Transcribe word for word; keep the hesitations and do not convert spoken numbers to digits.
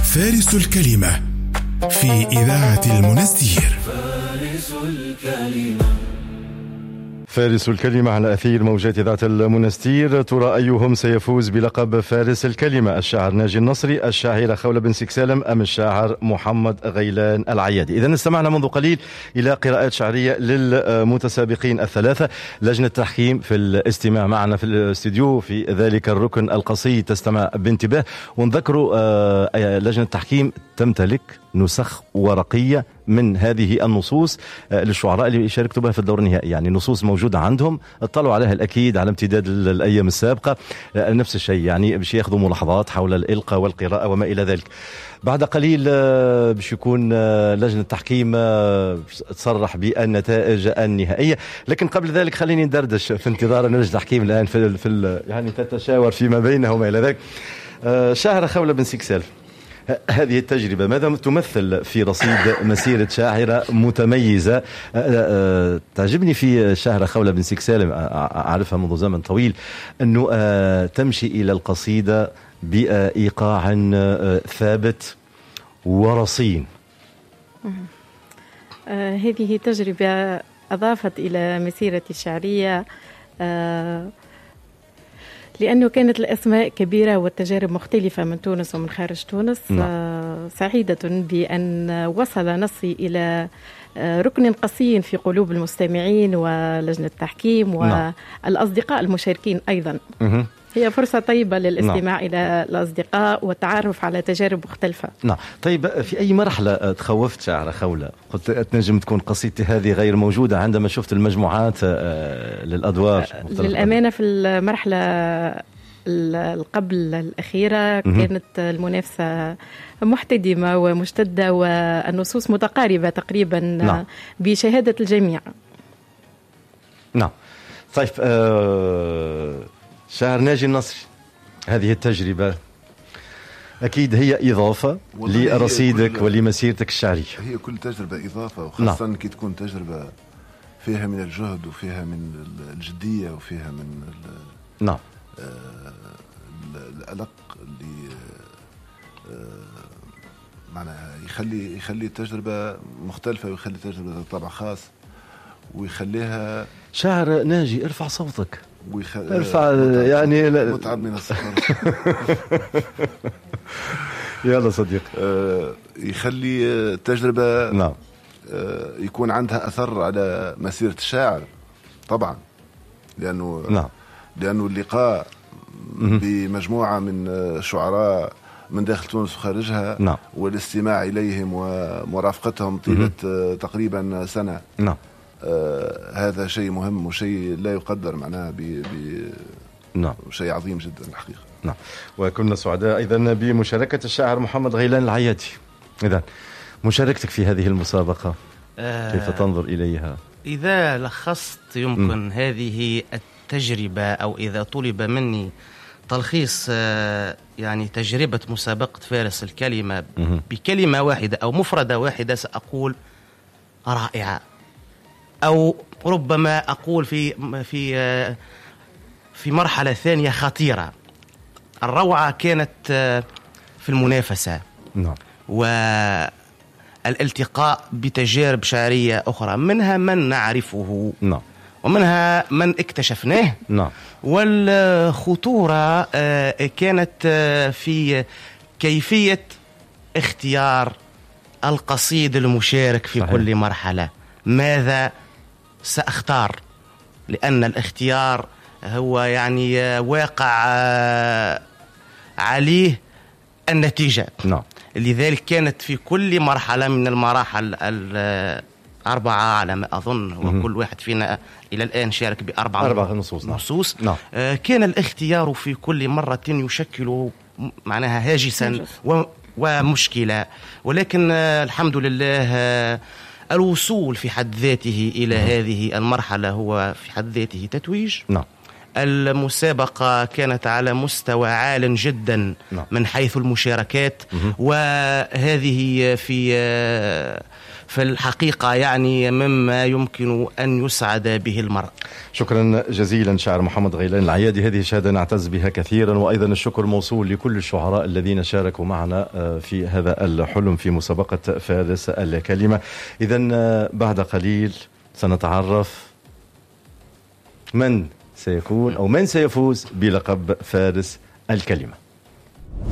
فارس الكلمة في إذاعة المنستير. فارس الكلمة فارس الكلمة على أثير موجات إذاعة المنستير. ترى أيهم سيفوز بلقب فارس الكلمة، الشاعر ناجي النصري، الشاعرة خولة بن سكسالم، أم الشاعر محمد غيلان العيادي؟ إذن استمعنا منذ قليل إلى قراءات شعرية للمتسابقين الثلاثة. لجنة التحكيم في الاستماع معنا في الاستديو في ذلك الركن القصيد تستمع بانتباه. ونذكروا لجنة التحكيم تمتلك نسخ ورقية من هذه النصوص للشعراء اللي شاركتوا بها في الدور النهائي، يعني نصوص موجودة عندهم اطلعوا عليها الأكيد على امتداد الأيام السابقة، نفس الشيء يعني باش ياخذوا ملاحظات حول الإلقاء والقراءة وما إلى ذلك. بعد قليل باش يكون لجنة التحكيم تصرح بالنتائج النهائية، لكن قبل ذلك خليني ندردش في انتظار لجنة التحكيم الآن في, في يعني تتشاور فيما بينها وما إلى ذلك. شاعرة خولة بن سكسالم، هذه التجربة ماذا تمثل في رصيد مسيرة شاعرة متميزة؟ تعجبني في الشاعرة خولة بن سكسالم، أعرفها منذ زمن طويل، أنه تمشي إلى القصيدة بإيقاع ثابت ورصين. هذه تجربة أضافت إلى مسيرتي الشعرية لأنه كانت الأسماء كبيرة والتجارب مختلفة من تونس ومن خارج تونس. نعم. سعيدة بأن وصل نصي إلى ركن قصي في قلوب المستمعين ولجنة التحكيم والأصدقاء المشاركين أيضا. م- هي فرصة طيبة للاستماع نعم. إلى الأصدقاء والتعرف على تجارب مختلفة. نعم. طيب، في أي مرحلة تخوفت شاعرة خولة؟ قلت تنجم تكون قصيدتي هذه غير موجودة عندما شفت المجموعات للأدوار؟ للأمانة في المرحلة قبل الأخيرة كانت المنافسة محتدمة ومشتدة والنصوص متقاربة تقريبا نعم. بشهادة الجميع. نعم. طيب، أه شاعر ناجي النصري، هذه التجربة أكيد هي إضافة لرصيدك ولمسيرتك الشعرية. هي كل تجربة إضافة، وخاصة نعم. كي تكون تجربة فيها من الجهد وفيها من الجدية وفيها من نعم الألق اللي معناها يخلي يخلي التجربة مختلفة ويخلي التجربة طابع خاص ويخليها. شاعر ناجي ارفع صوتك، ويخ... ارفع يعني متعب من السفر. يلا صديق. آه يخلي التجربة نعم آه يكون عندها أثر على مسيرة الشاعر طبعا، لأنه نعم. لأنه اللقاء بمجموعة من الشعراء من داخل تونس وخارجها نعم. والاستماع إليهم ومرافقتهم طيلة آه تقريبا سنة نعم. آه هذا شيء مهم وشيء لا يقدر معناها ب ب نعم. شيء عظيم جدا الحقيقة. نعم. وكنا سعداء أيضا بمشاركة الشاعر محمد غيلان العيادي. إذن مشاركتك في هذه المسابقة آه كيف تنظر إليها؟ إذا لخصت يمكن م. هذه التجربة، أو إذا طلب مني تلخيص آه يعني تجربة مسابقة فارس الكلمة م. بكلمة واحدة أو مفردة واحدة سأقول رائعة، أو ربما أقول في في في مرحلة ثانية خطيرة. الروعة كانت في المنافسة نعم. والالتقاء بتجارب شعرية أخرى، منها من نعرفه نعم. ومنها من اكتشفناه نعم. والخطورة كانت في كيفية اختيار القصيد المشارك في صحيح. كل مرحلة ماذا سأختار، لأن الاختيار هو يعني واقع عليه النتيجة نعم. لذلك كانت في كل مرحلة من المراحل الأربعة على ما أظن، وكل واحد فينا إلى الآن شارك بأربع أربع نصوص, نصوص. نعم. آه كان الاختيار في كل مرة يشكل معناها هاجسا و ومشكلة، ولكن آه الحمد لله آه الوصول في حد ذاته إلى نعم. هذه المرحلة هو في حد ذاته تتويج. نعم. المسابقة كانت على مستوى عال جدا نعم. من حيث المشاركات، وهذه في في الحقيقة يعني مما يمكن أن يسعد به المرء. شكرا جزيلا شاعر محمد غيلان العيادي، هذه شهادة نعتز بها كثيرا، وأيضا الشكر موصول لكل الشعراء الذين شاركوا معنا في هذا الحلم في مسابقة فارس الكلمة. إذن بعد قليل سنتعرف من سيكون أو من سيفوز بلقب فارس الكلمة.